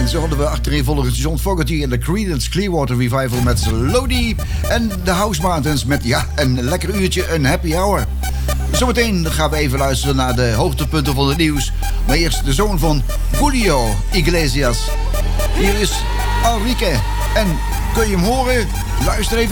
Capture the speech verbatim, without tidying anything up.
En zo hadden we achterin volgens John Fogerty en de Creedence Clearwater Revival met Lodi. En de House Mountains met, ja, een lekker uurtje, een happy hour. Zometeen gaan we even luisteren naar de hoogtepunten van het nieuws. Maar eerst de zoon van Julio Iglesias. Hier is Enrique. En kun je hem horen? Luister even